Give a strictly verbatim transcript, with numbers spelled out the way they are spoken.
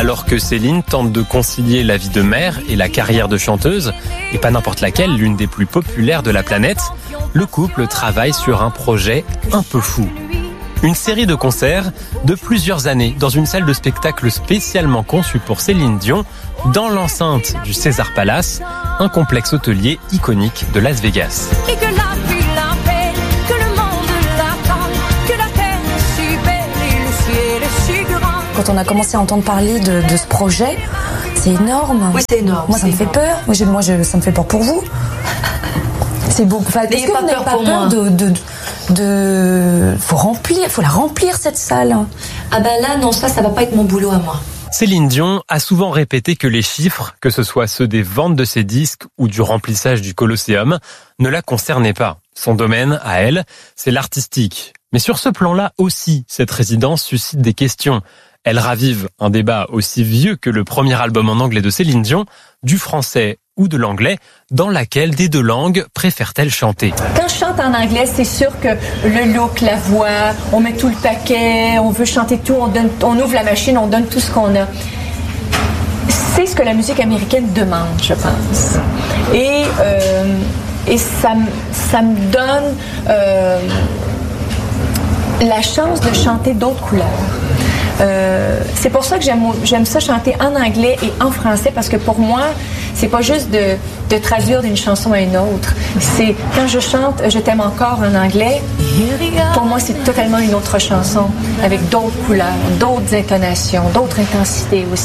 Alors que Céline tente de concilier la vie de mère et la carrière de chanteuse, et pas n'importe laquelle, l'une des plus populaires de la planète, le couple travaille sur un projet un peu fou. Une série de concerts de plusieurs années dans une salle de spectacle spécialement conçue pour Céline Dion, dans l'enceinte du César Palace, un complexe hôtelier iconique de Las Vegas. Et que la vie l'appelle, que le monde l'attend, que la terre est si belle et le ciel est si grand. Quand on a commencé à entendre parler de, de ce projet, c'est énorme. Oui, c'est énorme. Moi, ça me fait peur. Moi, je, moi je, ça me fait peur pour vous. C'est beaucoup. Enfin, est-ce que vous n'avez pas peur de, de, de... Faut remplir, faut la remplir, cette salle. Ah ben là, non, ça, ça va pas être mon boulot à moi. Céline Dion a souvent répété que les chiffres, que ce soit ceux des ventes de ses disques ou du remplissage du Colosseum, ne la concernaient pas. Son domaine, à elle, c'est l'artistique. Mais sur ce plan-là aussi, cette résidence suscite des questions. Elle ravive un débat aussi vieux que le premier album en anglais de Céline Dion, du français ou de l'anglais, dans laquelle des deux langues préfère-t-elle chanter? Quand je chante en anglais, c'est sûr que le look, la voix, on met tout le paquet, on veut chanter tout, on, donne, on ouvre la machine, on donne tout ce qu'on a. C'est ce que la musique américaine demande, je pense. Et, euh, et ça, ça me donne euh, la chance de chanter d'autres couleurs. Euh, c'est pour ça que j'aime, j'aime ça chanter en anglais et en français, parce que pour moi, c'est pas juste de, de traduire d'une chanson à une autre. C'est quand je chante Je t'aime encore en anglais, pour moi, c'est totalement une autre chanson, avec d'autres couleurs, d'autres intonations, d'autres intensités aussi.